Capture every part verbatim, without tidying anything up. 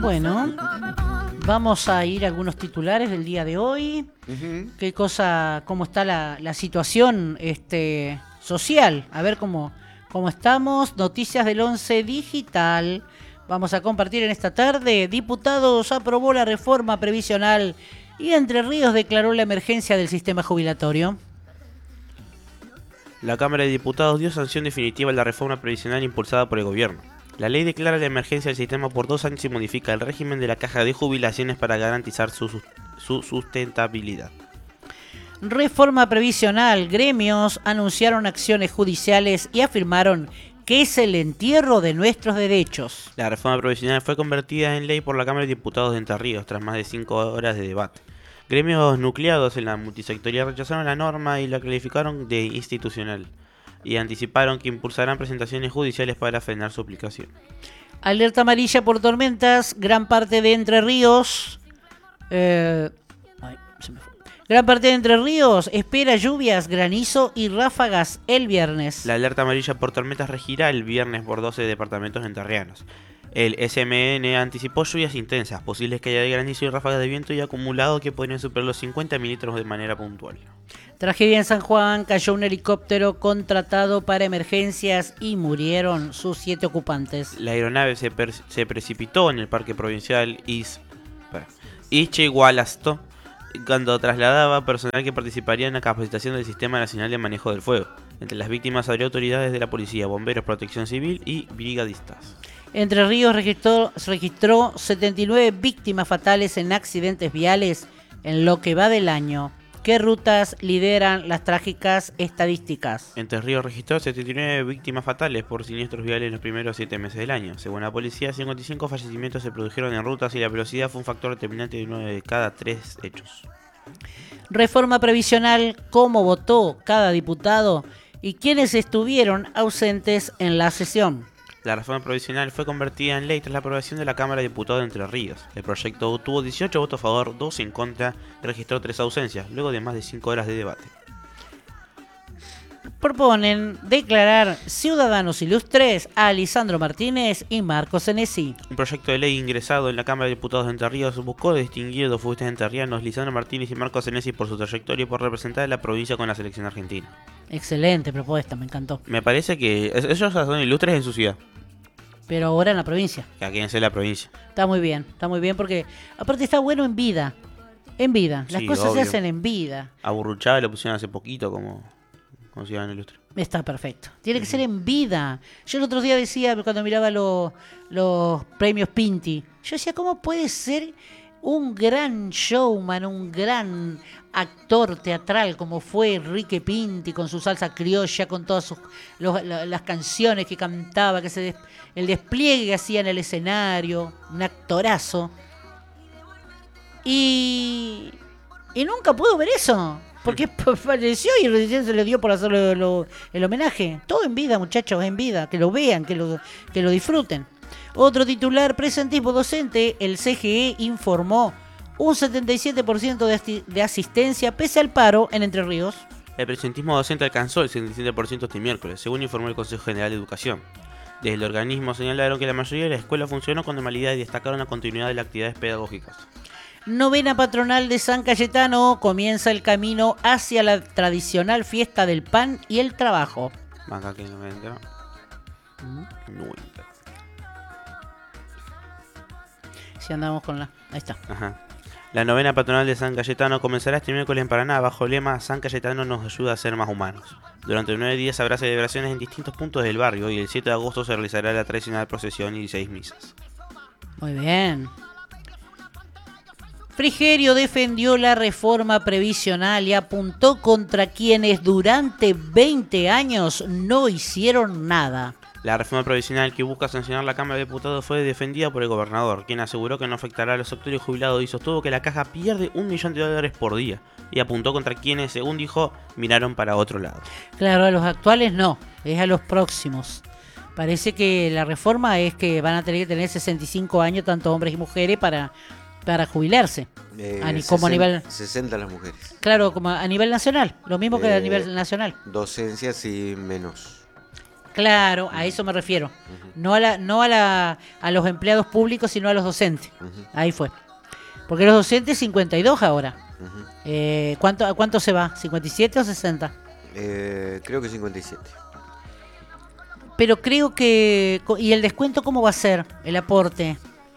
Bueno, vamos a ir a algunos titulares del día de hoy. Uh-huh. ¿Qué cosa, cómo está la, la situación este, social? A ver cómo, cómo estamos. Noticias del Once Digital. Vamos a compartir en esta tarde. Diputados aprobó la reforma previsional y Entre Ríos declaró la emergencia del sistema jubilatorio. La Cámara de Diputados dio sanción definitiva a la reforma previsional impulsada por el gobierno. La ley declara la emergencia del sistema por dos años y modifica el régimen de la caja de jubilaciones para garantizar su, su sustentabilidad. Reforma previsional. Gremios anunciaron acciones judiciales y afirmaron que es el entierro de nuestros derechos. La reforma previsional fue convertida en ley por la Cámara de Diputados de Entre Ríos tras más de cinco horas de debate. Gremios nucleados en la multisectorial rechazaron la norma y la calificaron de institucional y anticiparon que impulsarán presentaciones judiciales para frenar su aplicación. Alerta amarilla por tormentas. Gran parte de Entre Ríos eh, ay, se me fue. Gran parte de Entre Ríos espera lluvias, granizo y ráfagas el viernes. La alerta amarilla por tormentas regirá el viernes por doce departamentos entrerrianos. El S M N anticipó lluvias intensas, posibles caídas de granizo y ráfagas de viento y acumulado que podrían superar los cincuenta milímetros de manera puntual. Tragedia en San Juan. Cayó un helicóptero contratado para emergencias y murieron sus siete ocupantes. La aeronave se, per- se precipitó en el parque provincial Is- Ischigualasto cuando trasladaba personal que participaría en la capacitación del Sistema Nacional de Manejo del Fuego. Entre las víctimas habría autoridades de la policía, bomberos, protección civil y brigadistas. Entre Ríos registró, registró setenta y nueve víctimas fatales en accidentes viales en lo que va del año. ¿Qué rutas lideran las trágicas estadísticas? Entre Ríos registró setenta y nueve víctimas fatales por siniestros viales en los primeros siete meses del año. Según la policía, cincuenta y cinco fallecimientos se produjeron en rutas y la velocidad fue un factor determinante de nueve de cada tres hechos. Reforma previsional. ¿Cómo votó cada diputado y quiénes estuvieron ausentes en la sesión? La reforma provisional fue convertida en ley tras la aprobación de la Cámara de Diputados de Entre Ríos. El proyecto obtuvo dieciocho votos a favor, dos en contra y registró tres ausencias, luego de más de cinco horas de debate. Proponen declarar ciudadanos ilustres a Lisandro Martínez y Marco Senesi. Un proyecto de ley ingresado en la Cámara de Diputados de Entre Ríos buscó distinguir dos futbolistas entrerrianos, Lisandro Martínez y Marco Senesi, por su trayectoria y por representar a la provincia con la selección argentina. Excelente propuesta, me encantó. Me parece que ellos son ilustres en su ciudad. Pero ahora en la provincia. Que aquí en la provincia. Está muy bien, está muy bien porque aparte está bueno en vida. En vida. Las sí, cosas obvio. se hacen en vida. A Burruchaga lo pusieron hace poquito como, como ciudadano ilustre. Está perfecto. Tiene que uh-huh. ser en vida. Yo el otro día decía, cuando miraba los, los premios Pinti, yo decía, ¿cómo puede ser un gran showman, un gran actor teatral como fue Enrique Pinti con su salsa criolla, con todas sus, los, las canciones que cantaba, que se des, el despliegue que hacía en el escenario, un actorazo, y, y nunca pudo ver eso porque falleció y recién se le dio por hacerle lo, el homenaje. Todo en vida, muchachos, en vida, que lo vean, que lo, que lo disfruten. Otro titular: presentismo docente. El C G E informó un setenta y siete por ciento de, asti- de asistencia pese al paro en Entre Ríos. El presentismo docente alcanzó el setenta y siete por ciento este miércoles, según informó el Consejo General de Educación. Desde el organismo señalaron que la mayoría de la escuela funcionó con normalidad y destacaron la continuidad de las actividades pedagógicas. Novena patronal de San Cayetano. Comienza el camino hacia la tradicional fiesta del pan y el trabajo. Acá que no me entra. ¿Mm? Si andamos con la... Ahí está. Ajá. La novena patronal de San Cayetano comenzará este miércoles en Paraná bajo el lema San Cayetano nos ayuda a ser más humanos. Durante nueve días habrá celebraciones en distintos puntos del barrio y el siete de agosto se realizará la tradicional procesión y seis misas. Muy bien. Frigerio defendió la reforma previsional y apuntó contra quienes durante veinte años no hicieron nada. La reforma provisional que busca sancionar la Cámara de Diputados fue defendida por el gobernador, quien aseguró que no afectará a los sectores jubilados y sostuvo que la caja pierde un millón de dólares por día y apuntó contra quienes, según dijo, miraron para otro lado. Claro, a los actuales no, es a los próximos. Parece que la reforma es que van a tener que tener sesenta y cinco años, tanto hombres y mujeres, para, para jubilarse. Eh, a, como sesenta, a nivel... sesenta las mujeres. Claro, como a nivel nacional, lo mismo que eh, a nivel nacional. Docencia sí menos. Claro, a eso me refiero. Uh-huh. No a la, no a la, a los empleados públicos, sino a los docentes. Uh-huh. Ahí fue. Porque los docentes cincuenta y dos ahora. Uh-huh. Eh, ¿cuánto, ¿A cuánto se va? ¿cincuenta y siete o sesenta? Eh, creo que cincuenta y siete. Pero creo que... ¿Y el descuento cómo va a ser? El aporte.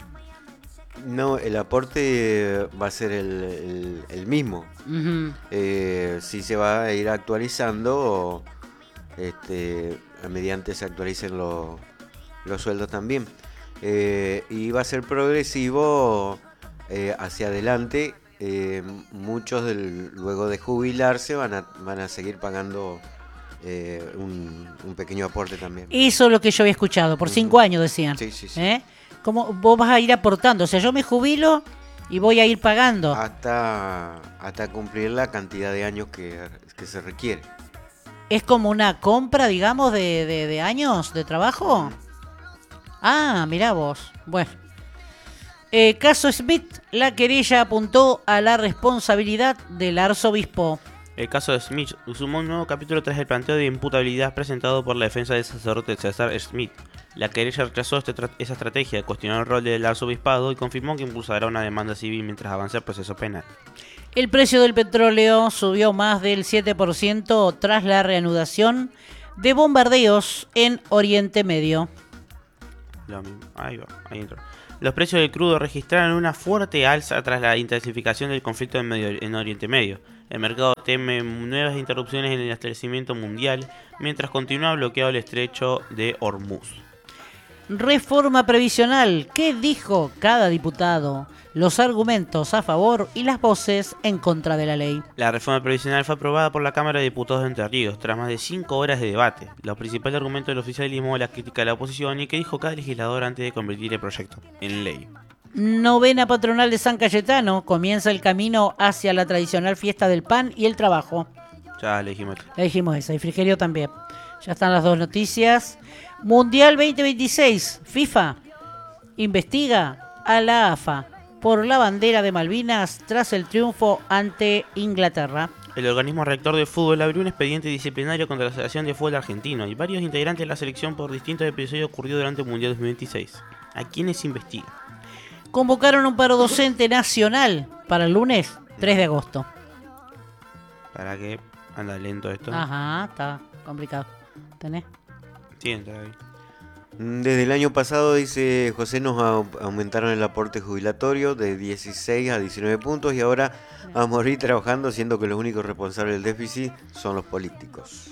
No, el aporte va a ser el, el, el mismo. Uh-huh. Eh, sí se va a ir actualizando este, mediante se actualicen lo, los sueldos también. Eh, y va a ser progresivo eh, hacia adelante. Eh, muchos del, luego de jubilarse van a, van a seguir pagando eh, un, un pequeño aporte también. Eso es lo que yo había escuchado, por uh-huh. cinco años decían. Sí, sí, sí. ¿Eh? ¿Cómo vos vas a ir aportando? O sea, yo me jubilo y voy a ir pagando. Hasta, hasta cumplir la cantidad de años que, que se requiere. ¿Es como una compra, digamos, de, de, de años de trabajo? Ah, mirá vos. Bueno. Eh, caso Smith, la querella apuntó a la responsabilidad del arzobispo. El caso de Smith sumó un nuevo capítulo tras el planteo de imputabilidad presentado por la defensa del sacerdote César Smith. La querella rechazó este tra- esa estrategia, cuestionó el rol del arzobispado y confirmó que impulsará una demanda civil mientras avanza el proceso penal. El precio del petróleo subió más del siete por ciento tras la reanudación de bombardeos en Oriente Medio. Lo mismo. Ahí va, ahí entró. Los precios del crudo registraron una fuerte alza tras la intensificación del conflicto en, Medio, en Oriente Medio. El mercado teme nuevas interrupciones en el abastecimiento mundial mientras continúa bloqueado el estrecho de Hormuz. Reforma previsional. ¿Qué dijo cada diputado? Los argumentos a favor y las voces en contra de la ley. La reforma previsional fue aprobada por la Cámara de Diputados de Entre Ríos tras más de cinco horas de debate. Los principales argumentos del oficialismo, la crítica de la oposición y qué dijo cada legislador antes de convertir el proyecto en ley. Novena patronal de San Cayetano. Comienza el camino hacia la tradicional fiesta del pan y el trabajo. Ya le dijimos. Le dijimos esa, y Frigerio también. Ya están las dos noticias. Mundial veinte veintiséis. FIFA investiga a la A F A por la bandera de Malvinas tras el triunfo ante Inglaterra. El organismo rector de fútbol abrió un expediente disciplinario contra la Asociación de Fútbol Argentino y varios integrantes de la selección por distintos episodios ocurridos durante el Mundial dos mil veintiséis. ¿A quiénes investiga? Convocaron un paro docente nacional para el lunes tres de agosto. ¿Para qué? Anda lento esto. Ajá, está complicado. ¿Tenés? Sí, entra ahí. Desde el año pasado, dice José, nos aumentaron el aporte jubilatorio de dieciséis a diecinueve puntos y ahora vamos a morir trabajando, siendo que los únicos responsables del déficit son los políticos.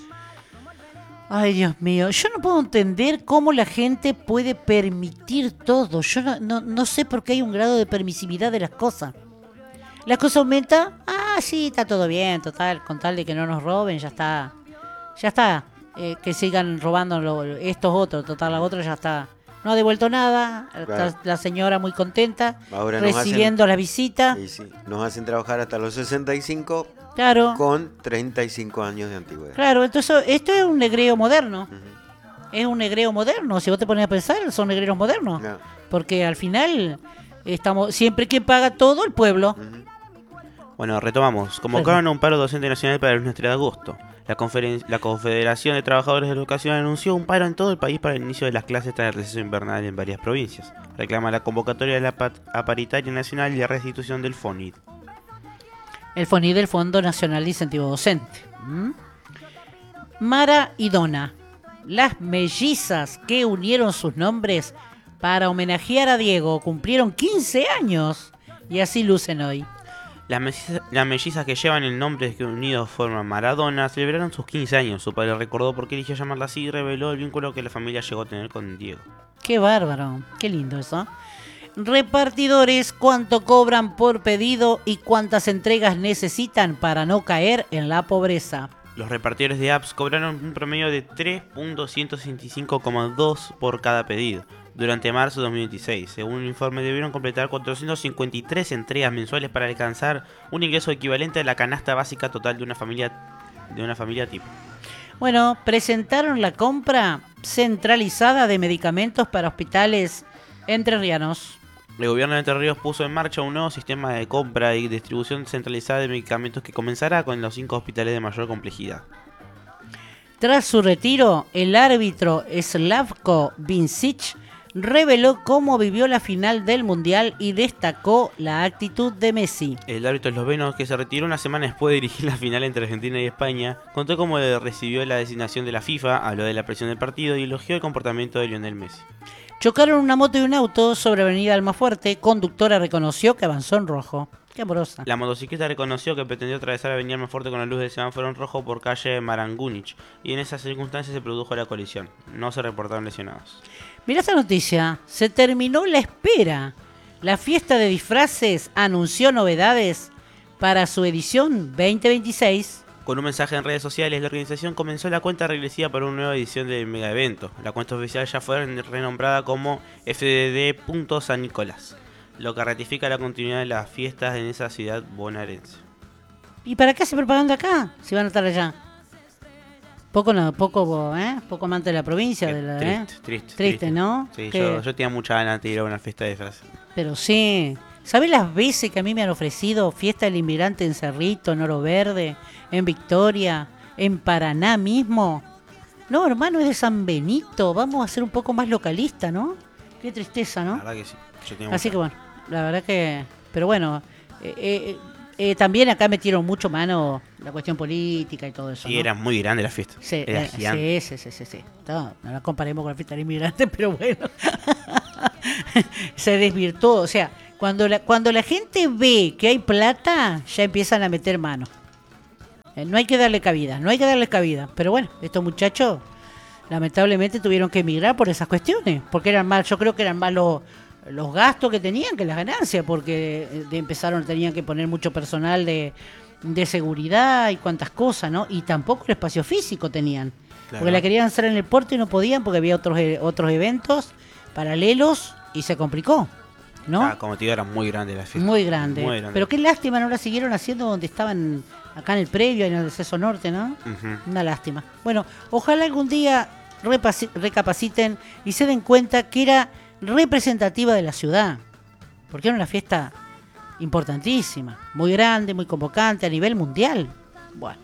Ay, Dios mío, yo no puedo entender cómo la gente puede permitir todo. Yo no, no, no sé por qué hay un grado de permisividad de las cosas. ¿Las cosas aumentan? Ah, sí, está todo bien, total, con tal de que no nos roben, ya está. Ya está. Eh, que sigan robando lo, estos otros, total, la otra ya está. No ha devuelto nada, Claro. está la señora muy contenta, Ahora nos recibiendo hacen- la visita. Y sí, nos hacen trabajar hasta los sesenta y cinco Claro, con treinta y cinco años de antigüedad. claro, entonces esto es un negreo moderno. Es un negreo moderno, si vos te pones a pensar, son negreros modernos. No. Porque al final, estamos siempre que paga todo el pueblo. Ujú. Bueno, retomamos. Convocaron a un paro docente nacional para el lunes tres de agosto. La, conferen- la Confederación de Trabajadores de la Educación anunció un paro en todo el país para el inicio de las clases tras el receso invernal en varias provincias. Reclama la convocatoria de la pat- a paritaria nacional y la restitución del FONID. El FONID, el Fondo Nacional de Incentivo Docente. ¿Mm? Mara y Donna, las mellizas que unieron sus nombres para homenajear a Diego, cumplieron quince años y así lucen hoy. Las mellizas, las mellizas que llevan el nombre que unidos forman Maradona celebraron sus quince años. Su padre recordó por qué eligió llamarla así y reveló el vínculo que la familia llegó a tener con Diego. Qué bárbaro, qué lindo eso. Repartidores, ¿cuánto cobran por pedido y cuántas entregas necesitan para no caer en la pobreza? Los repartidores de apps cobraron un promedio de tres punto ciento sesenta y cinco coma dos por cada pedido durante marzo de dos mil veintiséis. Según un informe, debieron completar cuatrocientas cincuenta y tres entregas mensuales para alcanzar un ingreso equivalente a la canasta básica total de una familia de una familia tipo. Bueno, presentaron la compra centralizada de medicamentos para hospitales entrerrianos. El gobierno de Entre Ríos puso en marcha un nuevo sistema de compra y distribución centralizada de medicamentos que comenzará con los cinco hospitales de mayor complejidad. Tras su retiro, el árbitro Slavko Vincic reveló cómo vivió la final del Mundial y destacó la actitud de Messi. El árbitro esloveno, que se retiró una semana después de dirigir la final entre Argentina y España, contó cómo recibió la designación de la FIFA, habló de la presión del partido y elogió el comportamiento de Lionel Messi. Chocaron una moto y un auto sobre Avenida Almafuerte. Conductora reconoció que avanzó en rojo. Qué amorosa. La motocicleta reconoció que pretendió atravesar Avenida Almafuerte con la luz del semáforo en rojo por calle Marangúnich, y en esas circunstancias se produjo la colisión. No se reportaron lesionados. Mirá esta noticia. Se terminó la espera. La fiesta de disfraces anunció novedades para su edición veinte veintiséis. Con un mensaje en redes sociales, la organización comenzó la cuenta regresiva para una nueva edición del mega evento. La cuenta oficial ya fue renombrada como F D D punto San Nicolás, lo que ratifica la continuidad de las fiestas en esa ciudad bonaerense. ¿Y para qué hace propaganda acá? Si van a estar allá. Poco no, poco, ¿eh? Poco amante de la provincia. Qué de la, triste, ¿eh? triste, triste, Triste, ¿no? Sí, Que- yo, yo tenía mucha ganas de ir a una fiesta de disfraces. Pero sí. ¿Sabes las veces que a mí me han ofrecido fiesta del inmigrante en Cerrito, en Oro Verde, en Victoria, en Paraná mismo? No, hermano, es de San Benito. Vamos a ser un poco más localista, ¿no? Qué tristeza, La ¿no? verdad que sí. Yo tenía Así mucha- que bueno, la verdad que... Pero bueno, eh, eh, eh, también acá metieron mucho mano la cuestión política y todo eso, Sí, ¿no? era muy grande la fiesta. Sí, Era eh, gigante. sí, sí, sí, sí, sí. No, no la comparemos con la fiesta del inmigrante, pero bueno. Se desvirtuó. O sea, cuando la, cuando la gente ve que hay plata, ya empiezan a meter mano. Eh, no hay que darle cabida, no hay que darle cabida. Pero bueno, estos muchachos lamentablemente tuvieron que emigrar por esas cuestiones. Porque eran más, yo creo que eran más los, los gastos que tenían que las ganancias. Porque eh, de empezaron, tenían que poner mucho personal de, de seguridad y cuantas cosas, ¿no? Y tampoco el espacio físico tenían. Claro. Porque la querían hacer en el puerto y no podían porque había otros eh, otros eventos paralelos y se complicó, ¿no? Ah, como te digo, era muy grande la fiesta. Muy grande. Muy grande. Pero qué lástima no la siguieron haciendo donde estaban acá en el previo, en el acceso norte, ¿no? Ujú. Una lástima. Bueno, ojalá algún día repasi- recapaciten y se den cuenta que era representativa de la ciudad. Porque era una fiesta importantísima, muy grande, muy convocante a nivel mundial. Bueno,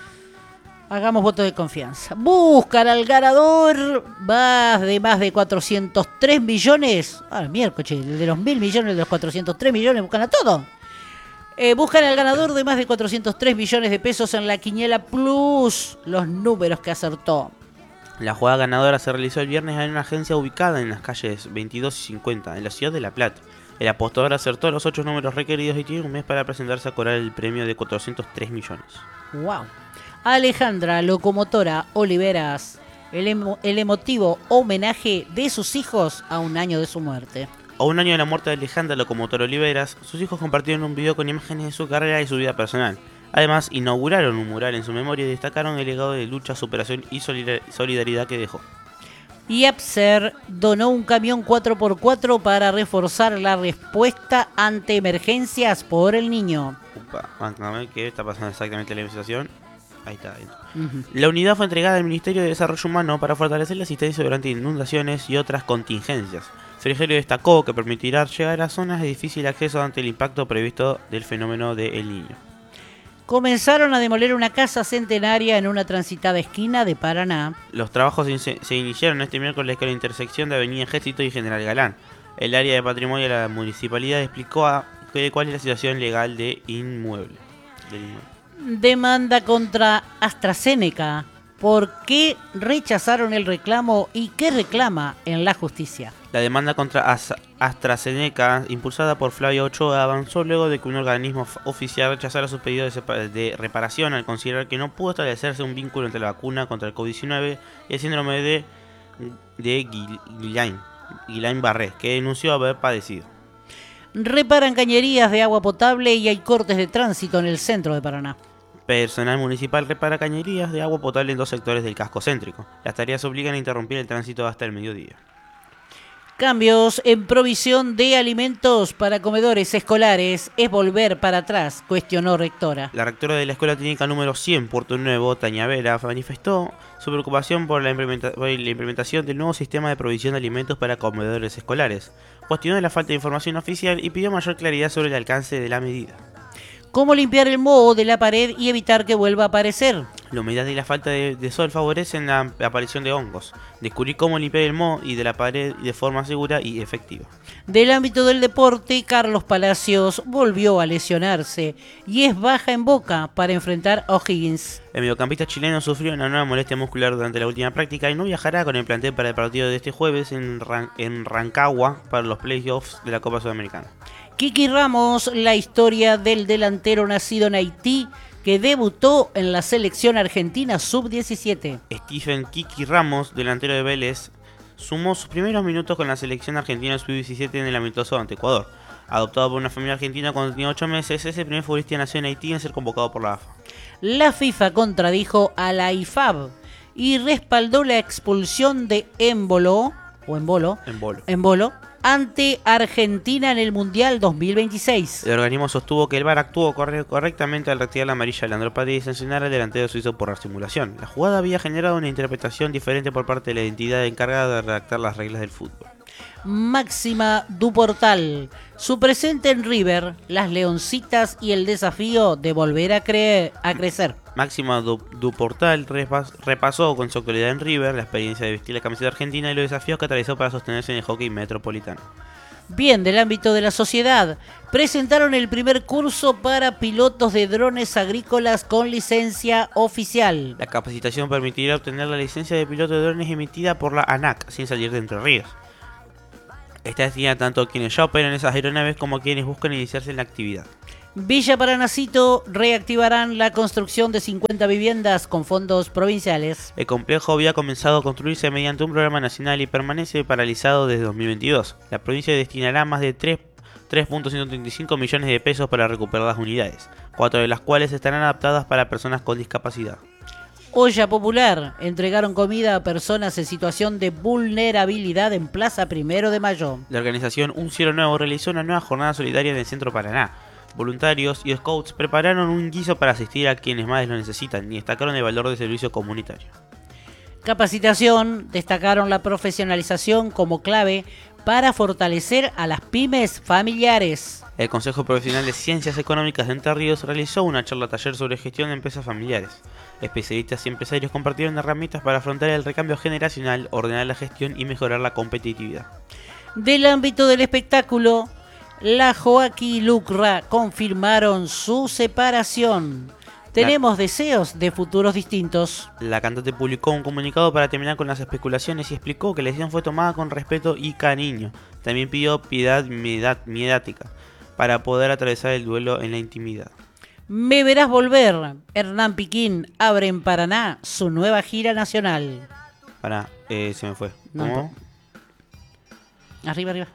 hagamos voto de confianza. Buscan al ganador más de más de cuatrocientos tres millones. Ah, miércoles, de los mil millones, de los cuatrocientos tres millones, buscan a todo. Eh, buscan al ganador de más de cuatrocientos tres millones de pesos en la Quiniela Plus. Los números que acertó. La jugada ganadora se realizó el viernes en una agencia ubicada en las calles veintidós y cincuenta, en la ciudad de La Plata. El apostador acertó los ocho números requeridos y tiene un mes para presentarse a cobrar el premio de cuatrocientos tres millones. Wow. Alejandra Locomotora Oliveras. El, emo- el emotivo homenaje de sus hijos a un año de su muerte. A un año de la muerte de Alejandra Locomotora Oliveras, sus hijos compartieron un video con imágenes de su carrera y su vida personal. Además, inauguraron un mural en su memoria y destacaron el legado de lucha, superación y solidar- solidaridad que dejó. Y Apser donó un camión cuatro por cuatro para reforzar la respuesta ante emergencias por el niño. Upa, bancame, ¿qué está pasando exactamente en la investigación? Ahí está. Ahí está. Ujú. La unidad fue entregada al Ministerio de Desarrollo Humano para fortalecer la asistencia durante inundaciones y otras contingencias. Frigerio destacó que permitirá llegar a zonas de difícil acceso ante el impacto previsto del fenómeno de El Niño. Comenzaron a demoler una casa centenaria en una transitada esquina de Paraná. Los trabajos se, se iniciaron este miércoles con la intersección de Avenida Ejército y General Galán. El área de patrimonio de la municipalidad explicó a, que, cuál es la situación legal de inmueble. Del inmueble. Demanda contra AstraZeneca. ¿Por qué rechazaron el reclamo y qué reclama en la justicia? La demanda contra As- AstraZeneca, impulsada por Flavia Ochoa, avanzó luego de que un organismo f- oficial rechazara sus pedidos de, sepa- de reparación al considerar que no pudo establecerse un vínculo entre la vacuna contra el COVID diecinueve y el síndrome de, de Guil- Guillain, Guillain-Barré, que denunció haber padecido. Reparan cañerías de agua potable y hay cortes de tránsito en el centro de Paraná. Personal municipal repara cañerías de agua potable en dos sectores del casco céntrico. Las tareas obligan a interrumpir el tránsito hasta el mediodía. Cambios en provisión de alimentos para comedores escolares es volver para atrás, cuestionó rectora. La rectora de la Escuela Técnica número cien, Puerto Nuevo, Tania Vera, manifestó su preocupación por la, implementa- por la implementación del nuevo sistema de provisión de alimentos para comedores escolares. Cuestionó la falta de información oficial y pidió mayor claridad sobre el alcance de la medida. cómo limpiar el moho de la pared y evitar que vuelva a aparecer. La humedad y la falta de, de sol favorecen la aparición de hongos. Descubrir cómo limpiar el moho y de la pared de forma segura y efectiva. Del ámbito del deporte, Carlos Palacios volvió a lesionarse y es baja en Boca para enfrentar a O'Higgins. El mediocampista chileno sufrió una nueva molestia muscular durante la última práctica y no viajará con el plantel para el partido de este jueves en, Ran- en Rancagua para los playoffs de la Copa Sudamericana. Kiki Ramos, la historia del delantero nacido en Haití que debutó en la selección argentina sub diecisiete. Stephen Kiki Ramos, delantero de Vélez, sumó sus primeros minutos con la selección argentina sub diecisiete en el amistoso ante Ecuador. Adoptado por una familia argentina cuando tenía ocho meses, es el primer futbolista nacido en Haití en ser convocado por la A F A. La FIFA contradijo a la I F A B y respaldó la expulsión de Embolo, o Embolo, Embolo. Embolo ante Argentina en el Mundial dos mil veintiséis. El organismo sostuvo que el V A R actuó corre- correctamente al retirar la amarilla a Leandro Paredes y sancionar al delantero suizo por la simulación. La jugada había generado una interpretación diferente por parte de la entidad encargada de redactar las reglas del fútbol. Máxima Duportal, su presente en River, las Leoncitas y el desafío de volver a, creer, a crecer. Máxima Du- Duportal repas- repasó con su actualidad en River la experiencia de vestir la camiseta argentina y los desafíos que atravesó para sostenerse en el hockey metropolitano. Bien, del ámbito de la sociedad, presentaron el primer curso para pilotos de drones agrícolas con licencia oficial. La capacitación permitirá obtener la licencia de piloto de drones emitida por la ANAC sin salir de Entre Ríos. Esta destina tanto a quienes ya operan esas aeronaves como a quienes buscan iniciarse en la actividad. Villa Paranacito reactivarán la construcción de cincuenta viviendas con fondos provinciales. El complejo había comenzado a construirse mediante un programa nacional y permanece paralizado desde dos mil veintidós. La provincia destinará más de tres punto ciento treinta y cinco millones de pesos para recuperar las unidades, cuatro de las cuales estarán adaptadas para personas con discapacidad. Olla Popular entregaron comida a personas en situación de vulnerabilidad en Plaza Primero de Mayo. La organización Un Cielo Nuevo realizó una nueva jornada solidaria en el Centro Paraná. Voluntarios y scouts prepararon un guiso para asistir a quienes más lo necesitan y destacaron el valor del servicio comunitario. Capacitación, destacaron la profesionalización como clave para fortalecer a las pymes familiares. El Consejo Profesional de Ciencias Económicas de Entre Ríos realizó una charla taller sobre gestión de empresas familiares. Especialistas y empresarios compartieron herramientas para afrontar el recambio generacional, ordenar la gestión y mejorar la competitividad. Del ámbito del espectáculo, la Joaquí y Lucra confirmaron su separación. Tenemos deseos de futuros distintos. La cantante publicó un comunicado para terminar con las especulaciones y explicó que la decisión fue tomada con respeto y cariño. También pidió piedad mediática para poder atravesar el duelo en la intimidad. Me verás volver. Hernán Piquín abre en Paraná su nueva gira nacional. Pará, eh, se me fue. No, ¿Cómo? Arriba, arriba.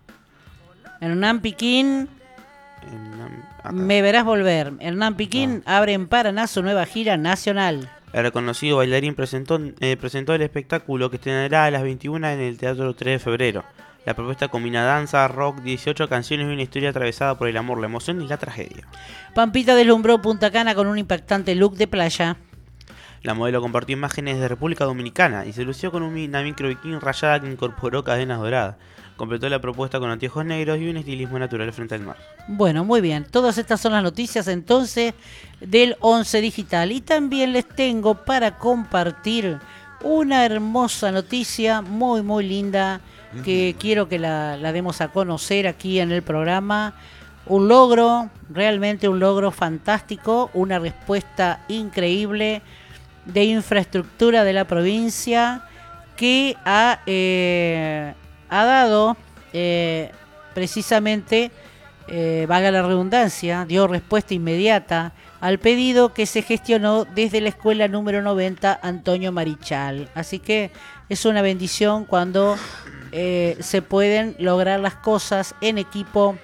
Hernán Piquín, En- acá. me verás volver. Hernán Piquín abre en Paraná su nueva gira nacional. El reconocido bailarín presentó, eh, presentó el espectáculo que estrenará a las veintiuna en el Teatro tres de febrero. La propuesta combina danza, rock, dieciocho canciones y una historia atravesada por el amor, la emoción y la tragedia. Pampita deslumbró Punta Cana con un impactante look de playa. La modelo compartió imágenes de República Dominicana y se lució con una micro bikini rayada que incorporó cadenas doradas. Completó la propuesta con anteojos negros y un estilismo natural frente al mar. Bueno, muy bien. Todas estas son las noticias entonces del Once Digital. Y también les tengo para compartir una hermosa noticia muy, muy linda que quiero que la, la demos a conocer aquí en el programa. Un logro, realmente un logro fantástico, una respuesta increíble de infraestructura de la provincia que ha, eh, ha dado eh, precisamente, eh, valga la redundancia, dio respuesta inmediata al pedido que se gestionó desde la escuela número noventa Antonio Marichal. Así que es una bendición cuando eh, se pueden lograr las cosas en equipo,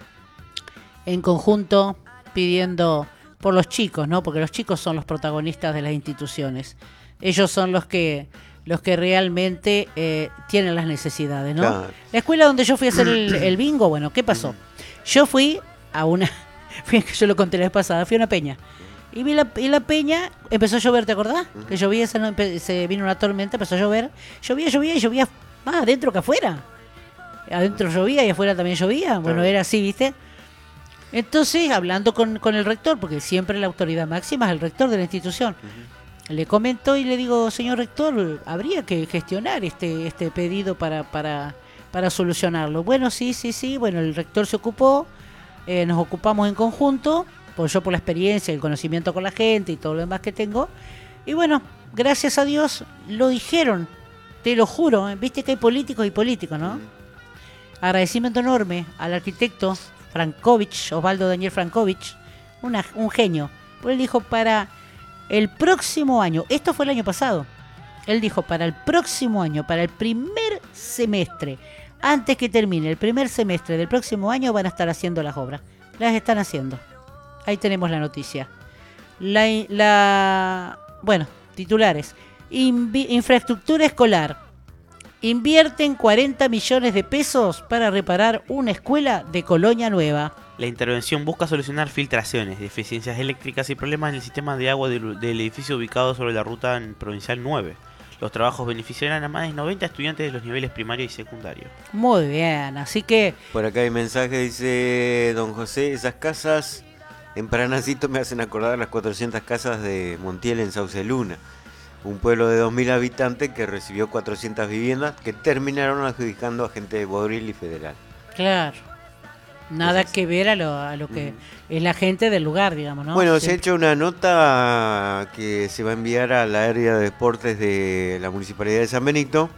en conjunto, pidiendo por los chicos, ¿no? Porque los chicos son los protagonistas de las instituciones. Ellos son los que los que realmente eh, tienen las necesidades, ¿no? Claro. La escuela donde yo fui a hacer el, el bingo, bueno, ¿qué pasó? Yo fui a una, fui, yo lo conté la vez pasada, fui a una peña. Y vi la, y la peña, empezó a llover, ¿te acordás? Que llovía, esa no- empe- se vino una tormenta, empezó a llover. Llovía, llovía y llovía más adentro que afuera. Adentro llovía y afuera también llovía. Bueno, Claro. era así, ¿viste? Entonces, hablando con, con el rector, porque siempre la autoridad máxima es el rector de la institución, uh-huh. le comento y le digo, señor rector, habría que gestionar este este pedido para para para solucionarlo. Bueno, sí, sí, sí, bueno, el rector se ocupó, eh, nos ocupamos en conjunto, pues yo por la experiencia, el conocimiento con la gente y todo lo demás que tengo, y bueno, gracias a Dios lo dijeron, te lo juro, ¿eh? Viste que hay políticos y políticos, ¿no? Uh-huh. Agradecimiento enorme al arquitecto Frankovich, Osvaldo Daniel Frankovich, una, un genio. Pues él dijo, para el próximo año, esto fue el año pasado, él dijo, para el próximo año, para el primer semestre, antes que termine el primer semestre del próximo año, van a estar haciendo las obras. Las están haciendo. Ahí tenemos la noticia. La, la bueno, titulares. Invi, infraestructura escolar. Invierten cuarenta millones de pesos para reparar una escuela de Colonia Nueva. La intervención busca solucionar filtraciones, deficiencias eléctricas y problemas en el sistema de agua del, del edificio ubicado sobre la ruta provincial nueve. Los trabajos beneficiarán a más de noventa estudiantes de los niveles primario y secundario. Muy bien, así que... Por acá hay mensaje, dice don José, esas casas en Paranacito me hacen acordar las cuatrocientas casas de Montiel en Sauce Luna. Un pueblo de dos mil habitantes que recibió cuatrocientas viviendas que terminaron adjudicando a gente de Bodril y Federal. Claro. Nada que ver a lo, a lo que uh-huh. es la gente del lugar, digamos, ¿no? Bueno, sí. se ha hecho una nota que se va a enviar a la área de deportes de la Municipalidad de San Benito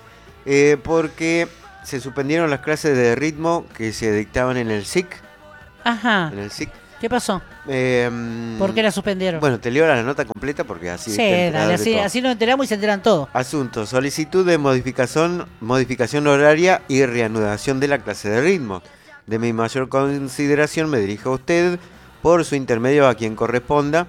eh, porque se suspendieron las clases de ritmo que se dictaban en el S I C. Ajá. En el S I C. ¿Qué pasó? Eh, ¿Por qué la suspendieron? Bueno, te leo la nota completa porque así... Sí, dale, así, así nos enteramos y se enteran todos. Asunto, solicitud de modificación, modificación horaria y reanudación de la clase de ritmo. De mi mayor consideración me dirijo a usted, por su intermedio a quien corresponda.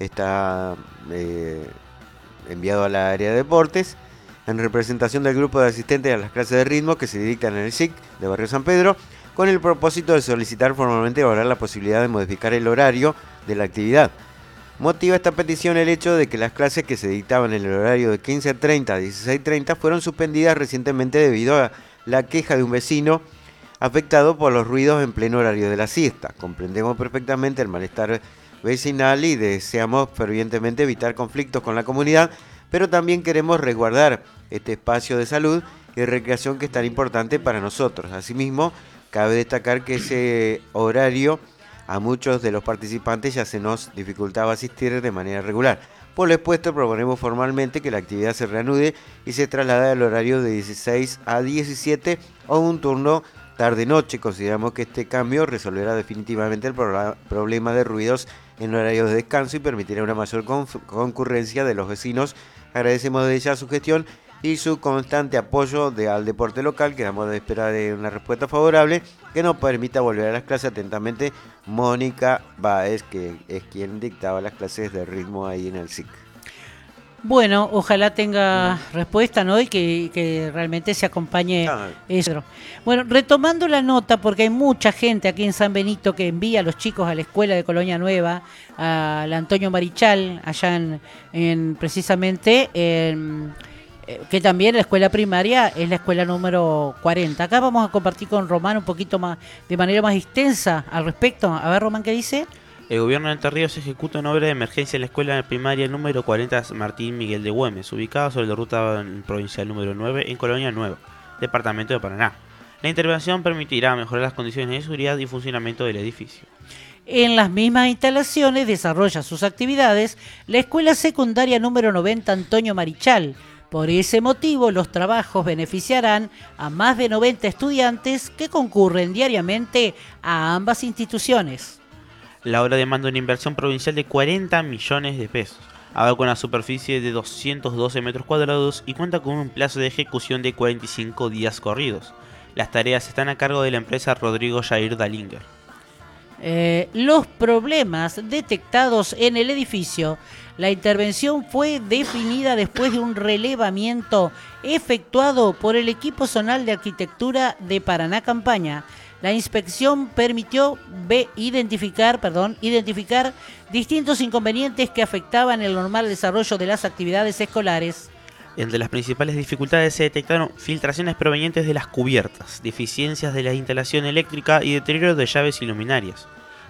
Está eh, enviado a la área de deportes, en representación del grupo de asistentes a las clases de ritmo que se dictan en el S I C de Barrio San Pedro, con el propósito de solicitar formalmente valorar la posibilidad de modificar el horario de la actividad. Motiva esta petición el hecho de que las clases que se dictaban en el horario de quince treinta a dieciséis treinta fueron suspendidas recientemente debido a la queja de un vecino afectado por los ruidos en pleno horario de la siesta. Comprendemos perfectamente el malestar vecinal y deseamos fervientemente evitar conflictos con la comunidad, pero también queremos resguardar este espacio de salud y recreación que es tan importante para nosotros. Asimismo, cabe destacar que ese horario a muchos de los participantes ya se nos dificultaba asistir de manera regular. Por lo expuesto, proponemos formalmente que la actividad se reanude y se traslade al horario de dieciséis a diecisiete o un turno tarde-noche. Consideramos que este cambio resolverá definitivamente el pro- problema de ruidos en horarios de descanso y permitirá una mayor conf- concurrencia de los vecinos. Agradecemos desde ya su gestión y su constante apoyo de, al deporte local. Quedamos de esperar de una respuesta favorable que nos permita volver a las clases. Atentamente, Mónica Báez, que es quien dictaba las clases de ritmo ahí en el S I C. Bueno, ojalá tenga respuesta, ¿no? Y que, que realmente se acompañe ah. eso. Bueno, retomando la nota, porque hay mucha gente aquí en San Benito que envía a los chicos a la escuela de Colonia Nueva, al Antonio Marichal, allá en, en precisamente en... que también la escuela primaria es la escuela número cuarenta. Acá vamos a compartir con Román un poquito más, de manera más extensa al respecto. A ver, Román, ¿qué dice? El gobierno de Entre Ríos ejecuta una obra de emergencia en la escuela primaria número cuarenta Martín Miguel de Güemes, ubicada sobre la ruta provincial número nueve en Colonia Nueva, departamento de Paraná. La intervención permitirá mejorar las condiciones de seguridad y funcionamiento del edificio. En las mismas instalaciones desarrolla sus actividades la escuela secundaria número noventa Antonio Marichal. Por ese motivo, los trabajos beneficiarán a más de noventa estudiantes que concurren diariamente a ambas instituciones. La obra demanda una inversión provincial de cuarenta millones de pesos. Abarca una superficie de doscientos doce metros cuadrados y cuenta con un plazo de ejecución de cuarenta y cinco días corridos. Las tareas están a cargo de la empresa Rodrigo Jair Dalinger. Eh, los problemas detectados en el edificio. La intervención fue definida después de un relevamiento efectuado por el equipo zonal de arquitectura de Paraná Campaña. La inspección permitió ve, identificar, perdón, identificar distintos inconvenientes que afectaban el normal desarrollo de las actividades escolares. Entre las principales dificultades se detectaron filtraciones provenientes de las cubiertas, deficiencias de la instalación eléctrica y deterioro de llaves y luminarias.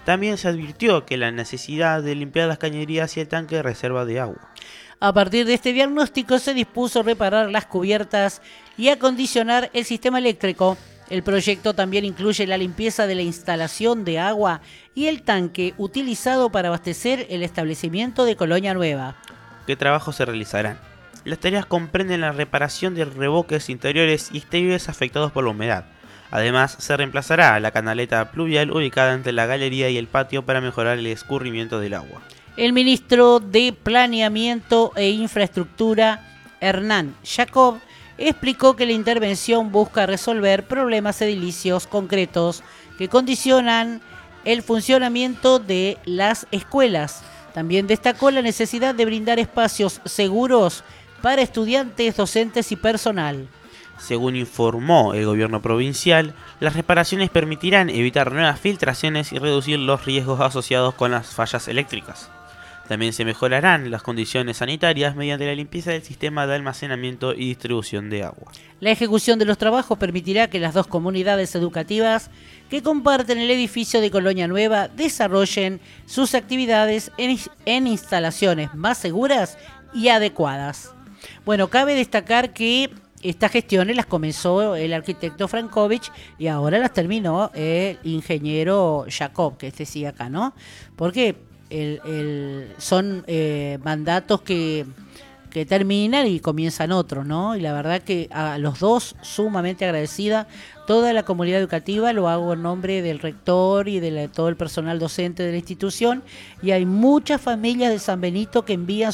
También se advirtió que la necesidad de limpiar las cañerías y el tanque de reserva de agua. A partir de este diagnóstico se dispuso reparar las cubiertas y acondicionar el sistema eléctrico. El proyecto también incluye la limpieza de la instalación de agua y el tanque utilizado para abastecer el establecimiento de Colonia Nueva. ¿Qué trabajos se realizarán? Las tareas comprenden la reparación de revoques interiores y exteriores afectados por la humedad. Además, se reemplazará la canaleta pluvial ubicada entre la galería y el patio para mejorar el escurrimiento del agua. El ministro de Planeamiento e Infraestructura, Hernán Jacob, explicó que la intervención busca resolver problemas edilicios concretos que condicionan el funcionamiento de las escuelas. También destacó la necesidad de brindar espacios seguros para estudiantes, docentes y personal. Según informó el gobierno provincial, las reparaciones permitirán evitar nuevas filtraciones y reducir los riesgos asociados con las fallas eléctricas. También se mejorarán las condiciones sanitarias mediante la limpieza del sistema de almacenamiento y distribución de agua. La ejecución de los trabajos permitirá que las dos comunidades educativas que comparten el edificio de Colonia Nueva desarrollen sus actividades en, en instalaciones más seguras y adecuadas. Bueno, cabe destacar que estas gestiones las comenzó el arquitecto Frankovich y ahora las terminó el ingeniero Jacob, que este sigue acá, ¿no? Porque el, el, son eh, mandatos que, que terminan y comienzan otros, ¿no? Y la verdad que a los dos sumamente agradecida. Toda la comunidad educativa, lo hago en nombre del rector y de la, todo el personal docente de la institución, y hay muchas familias de San Benito que envían